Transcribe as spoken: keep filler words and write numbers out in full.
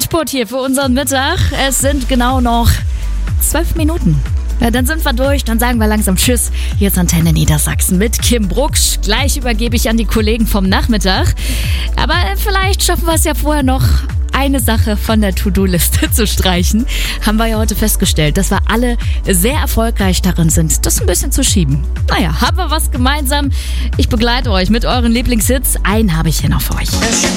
Endspurt hier für unseren Mittag. Es sind genau noch zwölf Minuten. Ja, dann sind wir durch, dann sagen wir langsam Tschüss. Hier ist Antenne Niedersachsen mit Kim Brucksch. Gleich übergebe ich an die Kollegen vom Nachmittag. Aber vielleicht schaffen wir es ja vorher noch, eine Sache von der To-Do-Liste zu streichen. Haben wir ja heute festgestellt, dass wir alle sehr erfolgreich darin sind, das ein bisschen zu schieben. Naja, haben wir was gemeinsam. Ich begleite euch mit euren Lieblingshits. Einen habe ich hier noch für euch.